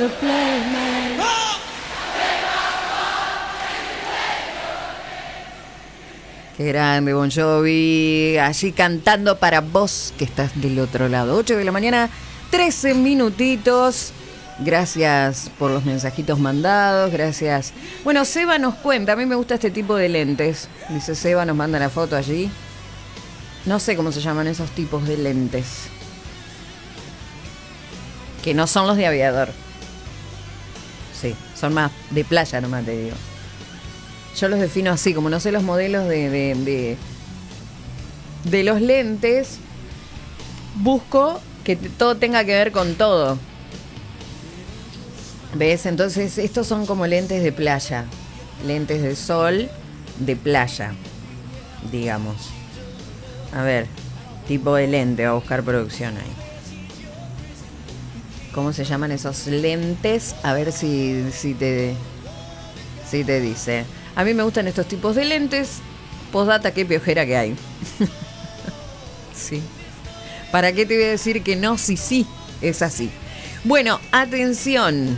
Qué grande, Bon Jovi, allí cantando para vos que estás del otro lado. 8 de la mañana, 13 minutitos. Gracias por los mensajitos mandados, gracias. Bueno, Seba nos cuenta, a mí me gusta este tipo de lentes. Dice Seba, nos manda la foto allí. No sé cómo se llaman esos tipos de lentes. Que no son los de aviador. Sí, son más de playa nomás, te digo. Yo los defino así, como no sé los modelos de los lentes, busco que todo tenga que ver con todo. ¿Ves? Entonces estos son como lentes de playa, lentes de sol de playa, digamos. A ver, tipo de lente, voy a buscar producción ahí. ¿Cómo se llaman esos lentes? A ver si te dice. A mí me gustan estos tipos de lentes. Postdata, qué piojera que hay. Sí. ¿Para qué te voy a decir que no? Sí, es así. Bueno, atención.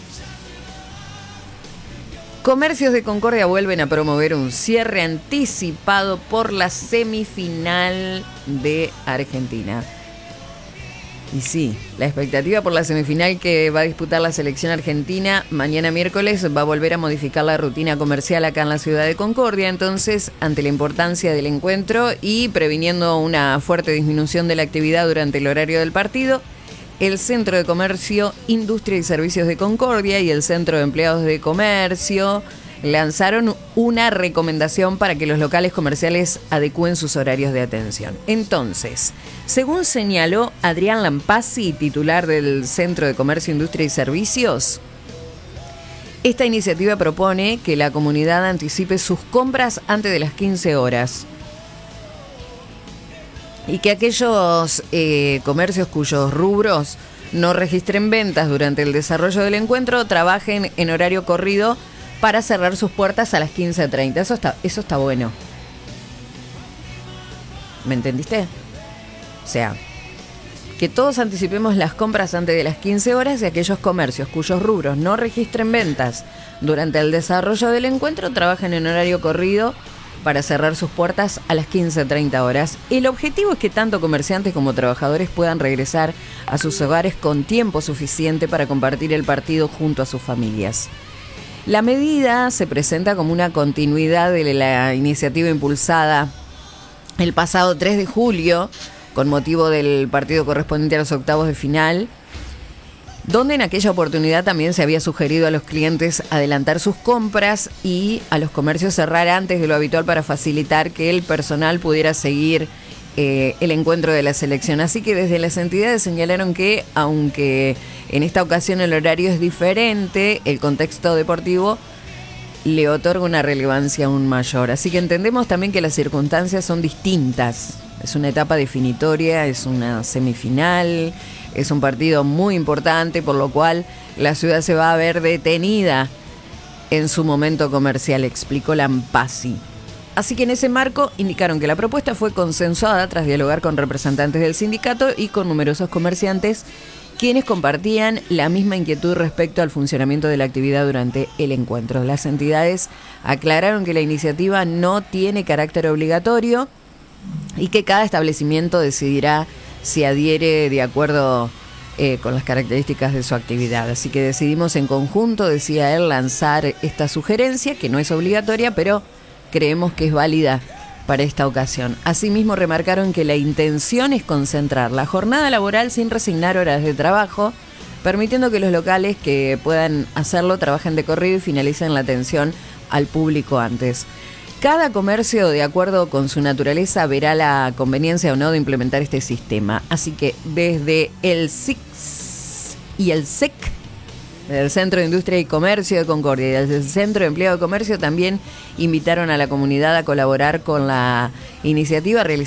Comercios de Concordia vuelven a promover un cierre anticipado por la semifinal de Argentina. Y sí, la expectativa por la semifinal que va a disputar la selección argentina mañana miércoles va a volver a modificar la rutina comercial acá en la ciudad de Concordia. Entonces, ante la importancia del encuentro y previniendo una fuerte disminución de la actividad durante el horario del partido, el Centro de Comercio, Industria y Servicios de Concordia y el Centro de Empleados de Comercio lanzaron una recomendación para que los locales comerciales adecúen sus horarios de atención. Entonces, según señaló Adrián Lampasi, titular del Centro de Comercio, Industria y Servicios, esta iniciativa propone que la comunidad anticipe sus compras antes de las 15 horas y que aquellos comercios cuyos rubros no registren ventas durante el desarrollo del encuentro trabajen en horario corrido para cerrar sus puertas a las 15:30. Eso está bueno. ¿Me entendiste? O sea, que todos anticipemos las compras antes de las 15 horas y aquellos comercios cuyos rubros no registren ventas durante el desarrollo del encuentro trabajen en horario corrido para cerrar sus puertas a las 15:30 horas. El objetivo es que tanto comerciantes como trabajadores puedan regresar a sus hogares con tiempo suficiente para compartir el partido junto a sus familias. La medida se presenta como una continuidad de la iniciativa impulsada el pasado 3 de julio con motivo del partido correspondiente a los octavos de final, donde en aquella oportunidad también se había sugerido a los clientes adelantar sus compras y a los comercios cerrar antes de lo habitual para facilitar que el personal pudiera seguir el encuentro de la selección. Así que desde las entidades señalaron que, aunque en esta ocasión el horario es diferente, el contexto deportivo le otorga una relevancia aún mayor. Así que entendemos también que las circunstancias son distintas. Es una etapa definitoria, es una semifinal, es un partido muy importante, por lo cual la ciudad se va a ver detenida en su momento comercial, explicó Lampasi. Así que en ese marco indicaron que la propuesta fue consensuada tras dialogar con representantes del sindicato y con numerosos comerciantes, quienes compartían la misma inquietud respecto al funcionamiento de la actividad durante el encuentro. Las entidades aclararon que la iniciativa no tiene carácter obligatorio y que cada establecimiento decidirá si adhiere de acuerdo con las características de su actividad. Así que decidimos en conjunto, decía él, lanzar esta sugerencia, que no es obligatoria, pero creemos que es válida para esta ocasión. Asimismo, remarcaron que la intención es concentrar la jornada laboral sin resignar horas de trabajo, permitiendo que los locales que puedan hacerlo trabajen de corrido y finalicen la atención al público antes. Cada comercio, de acuerdo con su naturaleza, verá la conveniencia o no de implementar este sistema. Así que desde el SICS y el SEC, del Centro de Industria y Comercio de Concordia y del Centro de Empleo de Comercio, también invitaron a la comunidad a colaborar con la iniciativa